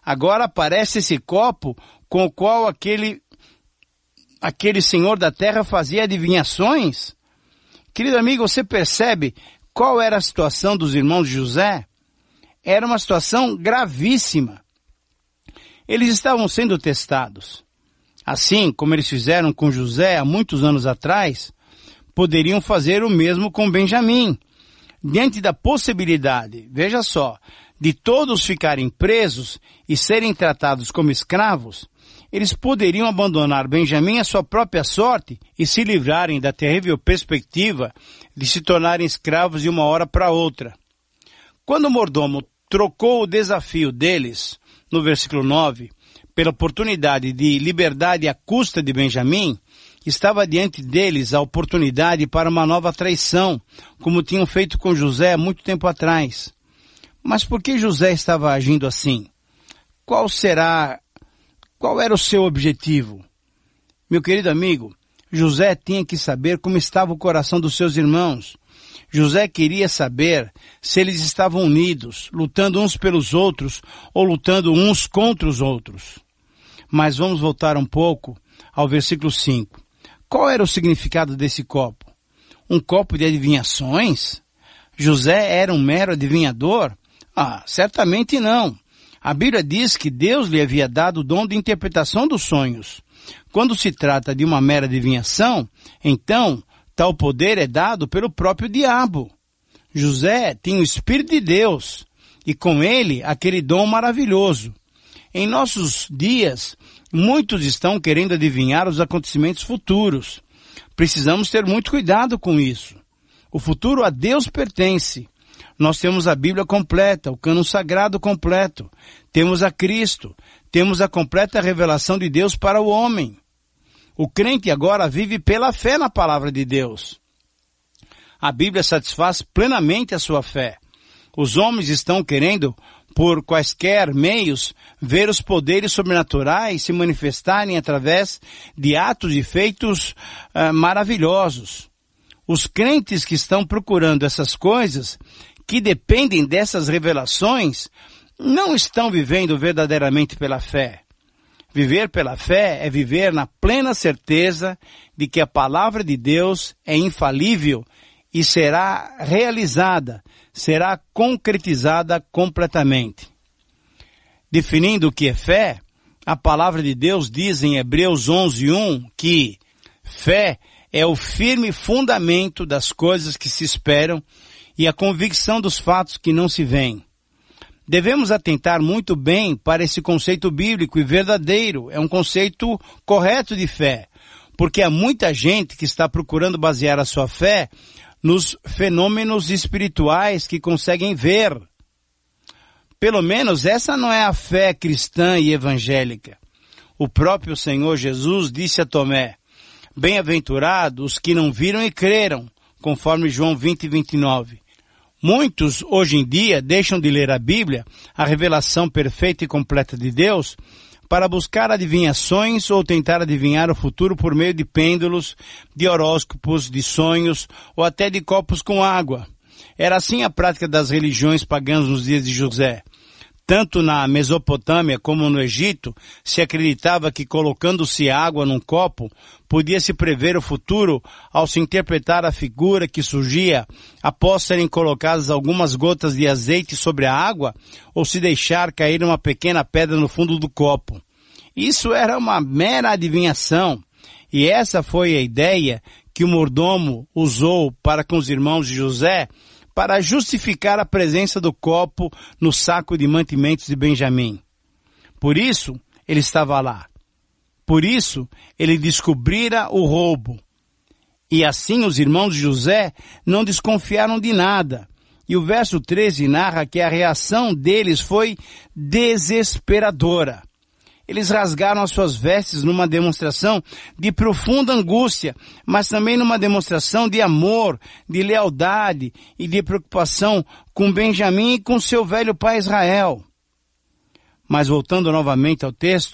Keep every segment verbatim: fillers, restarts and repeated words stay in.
Agora aparece esse copo com o qual aquele, aquele senhor da terra fazia adivinhações. Querido amigo, você percebe qual era a situação dos irmãos de José? Era uma situação gravíssima. Eles estavam sendo testados. Assim como eles fizeram com José há muitos anos atrás, poderiam fazer o mesmo com Benjamim. Diante da possibilidade, veja só, de todos ficarem presos e serem tratados como escravos, eles poderiam abandonar Benjamim à sua própria sorte e se livrarem da terrível perspectiva de se tornarem escravos de uma hora para outra. Quando o mordomo trocou o desafio deles, no versículo nove, pela oportunidade de liberdade à custa de Benjamim, estava diante deles a oportunidade para uma nova traição, como tinham feito com José há muito tempo atrás. Mas por que José estava agindo assim? Qual será, qual era o seu objetivo? Meu querido amigo, José tinha que saber como estava o coração dos seus irmãos. José queria saber se eles estavam unidos, lutando uns pelos outros ou lutando uns contra os outros. Mas vamos voltar um pouco ao versículo cinco. Qual era o significado desse copo? Um copo de adivinhações? José era um mero adivinhador? Ah, certamente não. A Bíblia diz que Deus lhe havia dado o dom de interpretação dos sonhos. Quando se trata de uma mera adivinhação, então, tal poder é dado pelo próprio diabo. José tinha o Espírito de Deus, e com ele, aquele dom maravilhoso. Em nossos dias, muitos estão querendo adivinhar os acontecimentos futuros. Precisamos ter muito cuidado com isso. O futuro a Deus pertence. Nós temos a Bíblia completa, o cânon sagrado completo. Temos a Cristo. Temos a completa revelação de Deus para o homem. O crente agora vive pela fé na palavra de Deus. A Bíblia satisfaz plenamente a sua fé. Os homens estão querendo, por quaisquer meios, ver os poderes sobrenaturais se manifestarem através de atos e feitos uh, maravilhosos. Os crentes que estão procurando essas coisas, que dependem dessas revelações, não estão vivendo verdadeiramente pela fé. Viver pela fé é viver na plena certeza de que a palavra de Deus é infalível e será realizada, será concretizada completamente. Definindo o que é fé, a palavra de Deus diz em Hebreus onze, um que fé é o firme fundamento das coisas que se esperam e a convicção dos fatos que não se veem. Devemos atentar muito bem para esse conceito bíblico e verdadeiro. É um conceito correto de fé, porque há muita gente que está procurando basear a sua fé nos fenômenos espirituais que conseguem ver. Pelo menos essa não é a fé cristã e evangélica. O próprio Senhor Jesus disse a Tomé, bem-aventurados os que não viram e creram, conforme João vinte, vinte e nove. Muitos, hoje em dia, deixam de ler a Bíblia, a revelação perfeita e completa de Deus, para buscar adivinhações ou tentar adivinhar o futuro por meio de pêndulos, de horóscopos, de sonhos ou até de copos com água. Era assim a prática das religiões pagãs nos dias de José. Tanto na Mesopotâmia como no Egito, se acreditava que colocando-se água num copo, podia-se prever o futuro ao se interpretar a figura que surgia após serem colocadas algumas gotas de azeite sobre a água ou se deixar cair uma pequena pedra no fundo do copo. Isso era uma mera adivinhação, e essa foi a ideia que o mordomo usou para com os irmãos de José, para justificar a presença do copo no saco de mantimentos de Benjamim. Por isso, ele estava lá. Por isso, ele descobrira o roubo. E assim os irmãos de José não desconfiaram de nada. E o verso treze narra que a reação deles foi desesperadora. Eles rasgaram as suas vestes numa demonstração de profunda angústia, mas também numa demonstração de amor, de lealdade e de preocupação com Benjamim e com seu velho pai Israel. Mas voltando novamente ao texto,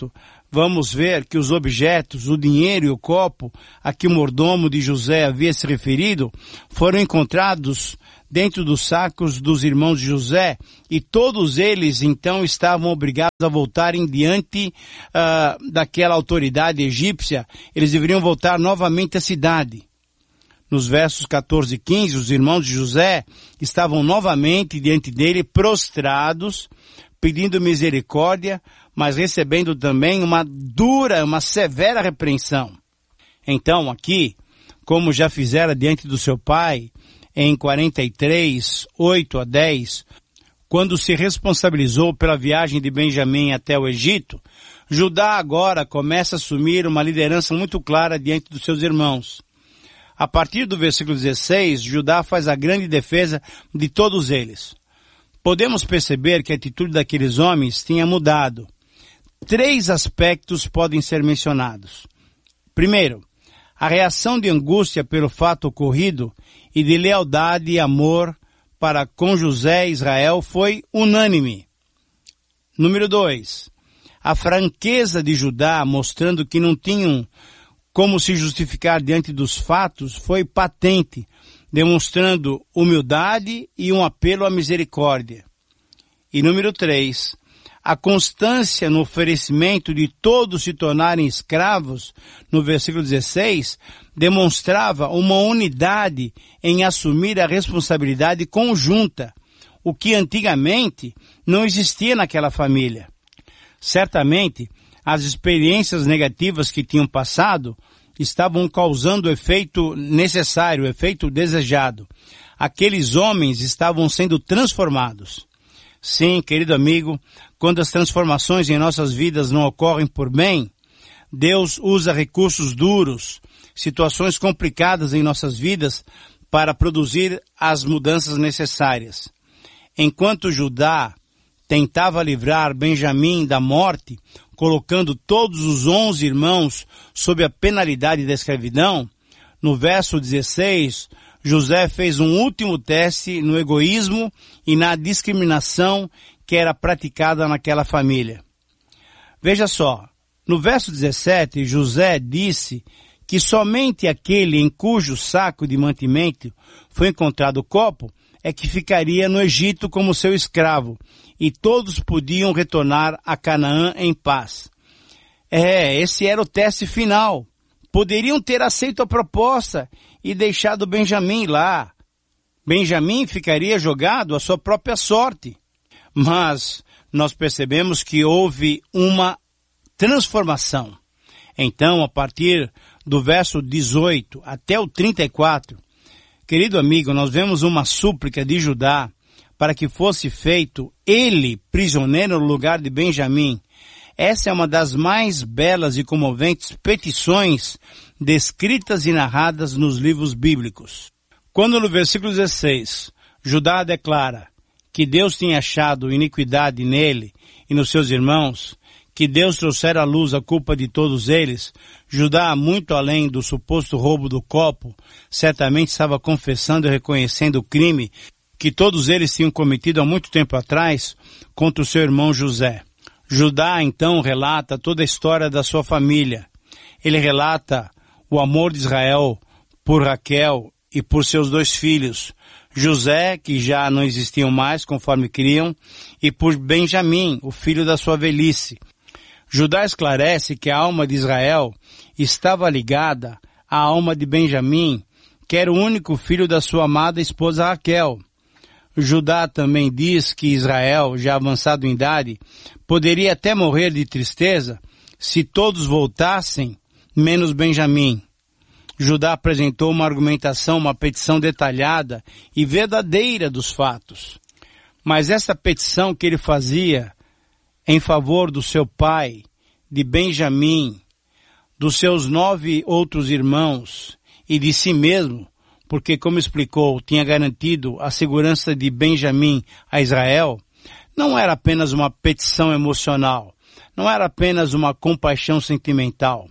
vamos ver que os objetos, o dinheiro e o copo a que o mordomo de José havia se referido, foram encontrados dentro dos sacos dos irmãos de José, e todos eles então estavam obrigados a voltarem diante uh, daquela autoridade egípcia. Eles deveriam voltar novamente à cidade. Nos versos quatorze e quinze, os irmãos de José estavam novamente diante dele, prostrados, pedindo misericórdia, mas recebendo também uma dura, uma severa repreensão. Então, aqui, como já fizera diante do seu pai, em quarenta e três, oito a dez, quando se responsabilizou pela viagem de Benjamim até o Egito, Judá agora começa a assumir uma liderança muito clara diante dos seus irmãos. A partir do versículo dezesseis, Judá faz a grande defesa de todos eles. Podemos perceber que a atitude daqueles homens tinha mudado. Três aspectos podem ser mencionados. Primeiro, a reação de angústia pelo fato ocorrido e de lealdade e amor para com José e Israel foi unânime. Número dois, a franqueza de Judá, mostrando que não tinham como se justificar diante dos fatos, foi patente, demonstrando humildade e um apelo à misericórdia. E número três, a constância no oferecimento de todos se tornarem escravos, no versículo dezesseis, demonstrava uma unidade em assumir a responsabilidade conjunta, o que antigamente não existia naquela família. Certamente, as experiências negativas que tinham passado estavam causando o efeito necessário, o efeito desejado. Aqueles homens estavam sendo transformados. Sim, querido amigo, quando as transformações em nossas vidas não ocorrem por bem, Deus usa recursos duros, situações complicadas em nossas vidas para produzir as mudanças necessárias. Enquanto Judá tentava livrar Benjamim da morte, colocando todos os onze irmãos sob a penalidade da escravidão, no verso dezesseis, José fez um último teste no egoísmo e na discriminação que era praticada naquela família. Veja só, no verso dezessete, José disse que somente aquele em cujo saco de mantimento foi encontrado o copo é que ficaria no Egito como seu escravo, e todos podiam retornar a Canaã em paz. É, esse era o teste final. Poderiam ter aceito a proposta e deixado Benjamim lá. Benjamim ficaria jogado à sua própria sorte. Mas nós percebemos que houve uma transformação. Então, a partir do verso dezoito até o trinta e quatro, querido amigo, nós vemos uma súplica de Judá para que fosse feito ele prisioneiro no lugar de Benjamim. Essa é uma das mais belas e comoventes petições descritas e narradas nos livros bíblicos. Quando no versículo dezesseis, Judá declara que Deus tinha achado iniquidade nele e nos seus irmãos, que Deus trouxera à luz a culpa de todos eles, Judá, muito além do suposto roubo do copo, certamente estava confessando e reconhecendo o crime que todos eles tinham cometido há muito tempo atrás contra o seu irmão José. Judá, então, relata toda a história da sua família. Ele relata o amor de Israel por Raquel e por seus dois filhos, José, que já não existiam mais conforme criam, e por Benjamim, o filho da sua velhice. Judá esclarece que a alma de Israel estava ligada à alma de Benjamim, que era o único filho da sua amada esposa Raquel. Judá também diz que Israel, já avançado em idade, poderia até morrer de tristeza se todos voltassem, menos Benjamim. Judá apresentou uma argumentação, uma petição detalhada e verdadeira dos fatos. Mas essa petição que ele fazia em favor do seu pai, de Benjamim, dos seus nove outros irmãos e de si mesmo, porque, como explicou, tinha garantido a segurança de Benjamim a Israel, não era apenas uma petição emocional, não era apenas uma compaixão sentimental.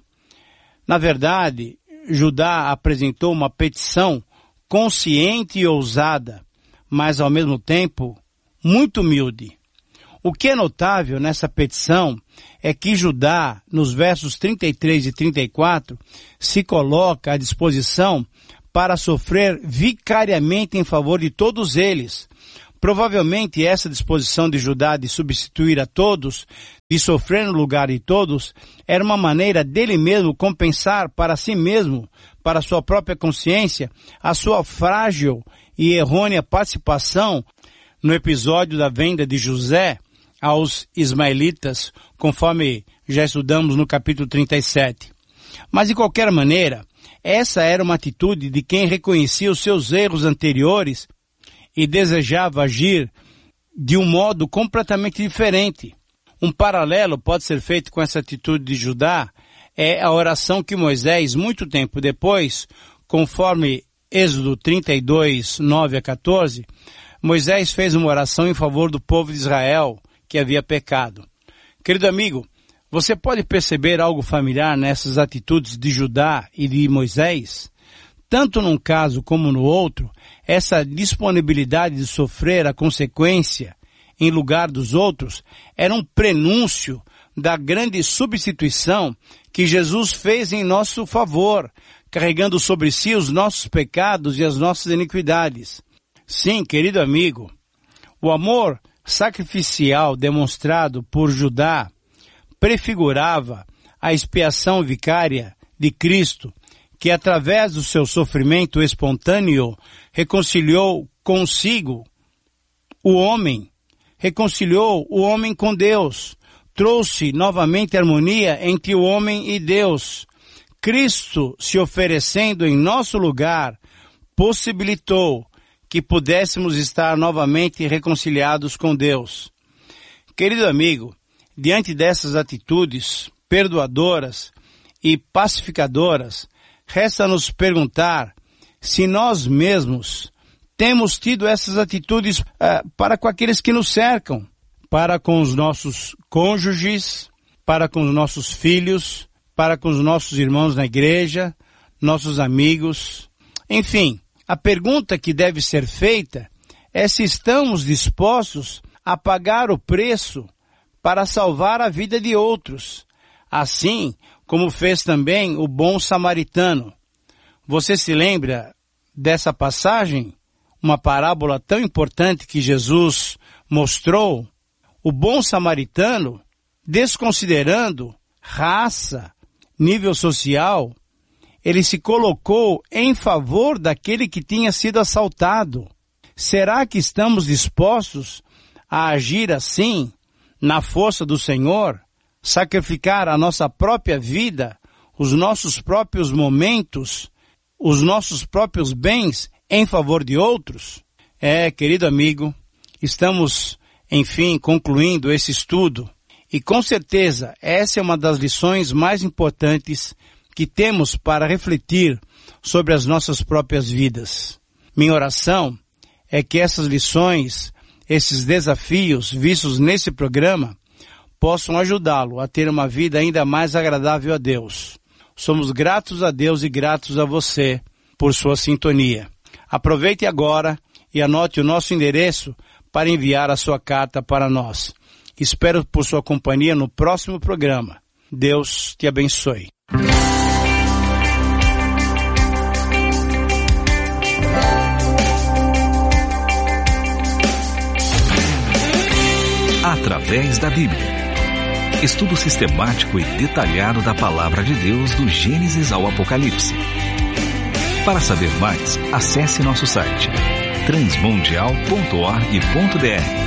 Na verdade, Judá apresentou uma petição consciente e ousada, mas ao mesmo tempo muito humilde. O que é notável nessa petição é que Judá, nos versos trinta e três e trinta e quatro, se coloca à disposição para sofrer vicariamente em favor de todos eles. Provavelmente essa disposição de Judá de substituir a todos, de sofrer no lugar de todos, era uma maneira dele mesmo compensar para si mesmo, para sua própria consciência, a sua frágil e errônea participação no episódio da venda de José aos ismaelitas, conforme já estudamos no capítulo trinta e sete. Mas de qualquer maneira, essa era uma atitude de quem reconhecia os seus erros anteriores e desejava agir de um modo completamente diferente. Um paralelo pode ser feito com essa atitude de Judá, é a oração que Moisés, muito tempo depois, conforme Êxodo trinta e dois, nove a quatorze, Moisés fez uma oração em favor do povo de Israel que havia pecado. Querido amigo, você pode perceber algo familiar nessas atitudes de Judá e de Moisés? Tanto num caso como no outro, essa disponibilidade de sofrer a consequência em lugar dos outros era um prenúncio da grande substituição que Jesus fez em nosso favor, carregando sobre si os nossos pecados e as nossas iniquidades. Sim, querido amigo, o amor sacrificial demonstrado por Judá prefigurava a expiação vicária de Cristo, que através do seu sofrimento espontâneo reconciliou consigo o homem, reconciliou o homem com Deus, trouxe novamente harmonia entre o homem e Deus. Cristo, se oferecendo em nosso lugar, possibilitou que pudéssemos estar novamente reconciliados com Deus. Querido amigo, diante dessas atitudes perdoadoras e pacificadoras, resta-nos perguntar se nós mesmos temos tido essas atitudes uh, para com aqueles que nos cercam, para com os nossos cônjuges, para com os nossos filhos, para com os nossos irmãos na igreja, nossos amigos. Enfim, a pergunta que deve ser feita é se estamos dispostos a pagar o preço para salvar a vida de outros, assim como fez também o bom samaritano. Você se lembra dessa passagem? Uma parábola tão importante que Jesus mostrou? O bom samaritano, desconsiderando raça, nível social, ele se colocou em favor daquele que tinha sido assaltado. Será que estamos dispostos a agir assim, na força do Senhor, sacrificar a nossa própria vida, os nossos próprios momentos, os nossos próprios bens em favor de outros? É, querido amigo, estamos, enfim, concluindo esse estudo e com certeza essa é uma das lições mais importantes que temos para refletir sobre as nossas próprias vidas. Minha oração é que essas lições, esses desafios vistos nesse programa, possam ajudá-lo a ter uma vida ainda mais agradável a Deus. Somos gratos a Deus e gratos a você por sua sintonia. Aproveite agora e anote o nosso endereço para enviar a sua carta para nós. Espero por sua companhia no próximo programa. Deus te abençoe. Através da Bíblia. Estudo sistemático e detalhado da Palavra de Deus do Gênesis ao Apocalipse. Para saber mais, acesse nosso site transmundial ponto org ponto br.